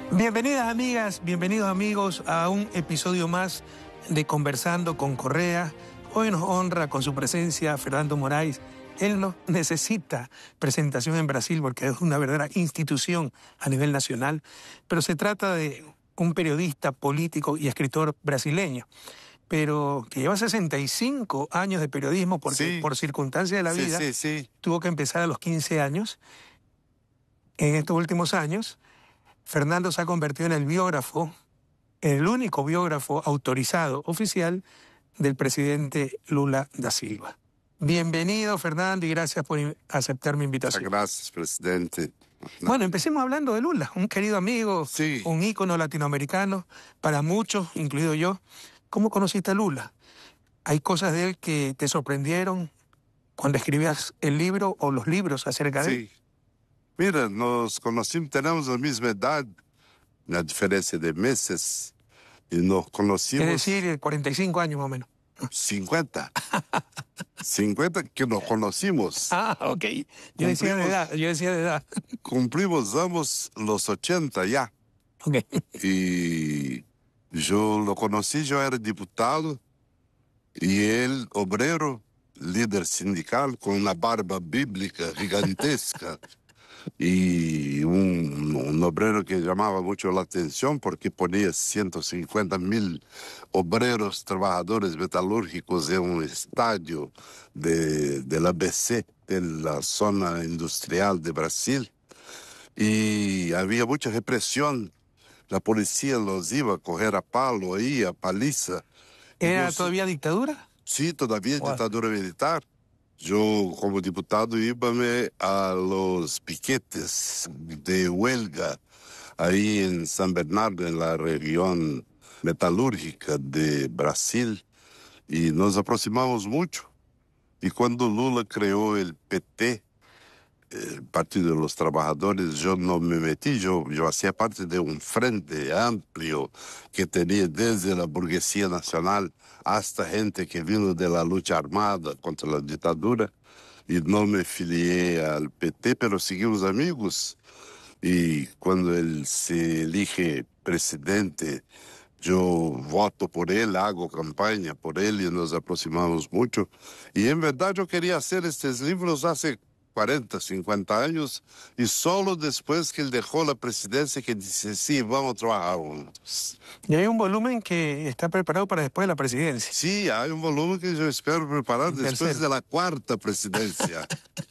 Bienvenidas amigas, bienvenidos amigos a un episodio más de Conversando con Correa. Hoy nos honra con su presencia Fernando Moraes. Él no necesita presentación en Brasil porque es una verdadera institución a nivel nacional, pero se trata de un periodista, político y escritor brasileño, pero que lleva 65 años de periodismo porque por circunstancias de la vida tuvo que empezar a los 15 años. En estos últimos años, Fernando se ha convertido en el biógrafo, el único biógrafo autorizado oficial del presidente Lula da Silva. Bienvenido, Fernando, y gracias por aceptar mi invitación. Muchas gracias, presidente. Bueno, empecemos hablando de Lula, un querido amigo, un ícono latinoamericano para muchos, incluido yo. ¿Cómo conociste a Lula? ¿Hay cosas de él que te sorprendieron cuando escribías el libro o los libros acerca de él? Mira, nos conocimos, tenemos la misma edad, una diferencia de meses, y nos conocimos... Es decir, 45 años más o menos. 50. 50 que nos conocimos. Ah, ok. Yo decía de edad. Cumplimos ambos los 80 ya. Ok. Y yo lo conocí, yo era diputado, y él, obrero, líder sindical, con una barba bíblica gigantesca. Y un obrero que llamaba mucho la atención porque ponía 150.000 obreros, trabajadores metalúrgicos en un estadio del ABC, de la zona industrial de Brasil. Y había mucha represión. La policía los iba a coger a palo ahí, a paliza. ¿Era todavía dictadura? Sí, todavía dictadura militar. Yo, como diputado, íbame a los piquetes de huelga ahí en San Bernardo, en la región metalúrgica de Brasil, y nos aproximamos mucho. Y cuando Lula creó el PT, el Partido de los Trabajadores, yo no me metí, yo hacía parte de un frente amplio que tenía desde la burguesía nacional hasta gente que vino de la lucha armada contra la dictadura, y no me filié al PT, pero seguimos amigos. Y cuando él se elige presidente, yo voto por él, hago campaña por él y nos aproximamos mucho. Y en verdad yo quería hacer estos libros hace 40, 50 años, y solo después que él dejó la presidencia que dice, sí, vamos a trabajar juntos. Y hay un volumen que está preparado para después de la presidencia. Sí, hay un volumen que yo espero preparar después de la cuarta presidencia.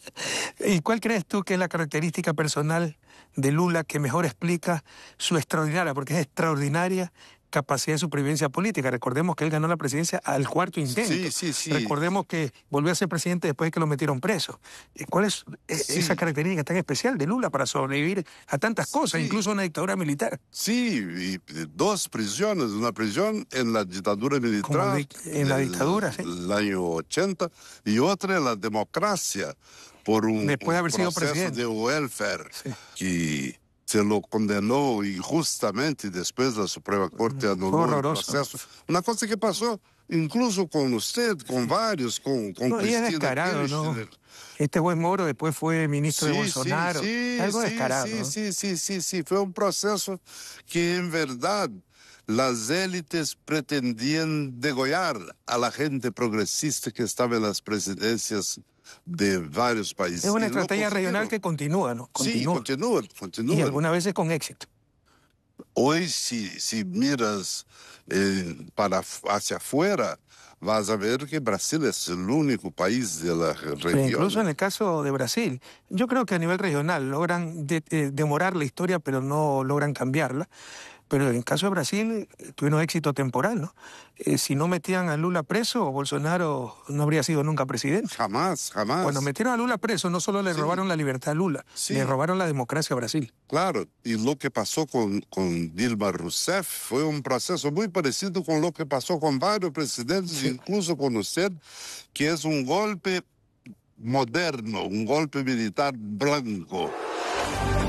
¿Y cuál crees tú que es la característica personal de Lula que mejor explica su extraordinaria, porque es extraordinaria, capacidad de supervivencia política? Recordemos que él ganó la presidencia al cuarto intento. Sí. Recordemos que volvió a ser presidente después de que lo metieron preso. ¿Cuál es esa característica tan especial de Lula para sobrevivir a tantas cosas, incluso a una dictadura militar? Sí, y dos prisiones, una prisión en la dictadura militar, en la dictadura, el año 80, y otra en la democracia, por después de haber sido presidente de welfare, que se lo condenó injustamente y después la Suprema Corte anuló el proceso. Una cosa que pasó incluso con usted, con varios, con Cristina. Y es descarado, ¿no? Este buen Moro después fue ministro de Bolsonaro. Algo descarado, ¿no? Sí. Fue un proceso que en verdad las élites pretendían degollar a la gente progresista que estaba en las presidencias de varios países. Es una estrategia regional que continúa, ¿no? Sí, continúa. Y algunas veces con éxito. Hoy, si miras hacia afuera, vas a ver que Brasil es el único país de la región. Pero incluso en el caso de Brasil, yo creo que a nivel regional logran demorar la historia, pero no logran cambiarla. Pero en el caso de Brasil tuvieron éxito temporal, ¿no? Si no metían a Lula preso, Bolsonaro no habría sido nunca presidente. Jamás. Cuando metieron a Lula preso, no solo le robaron la libertad a Lula, le robaron la democracia a Brasil. Claro, y lo que pasó con Dilma Rousseff fue un proceso muy parecido con lo que pasó con varios presidentes, incluso con usted, que es un golpe moderno, un golpe militar blanco.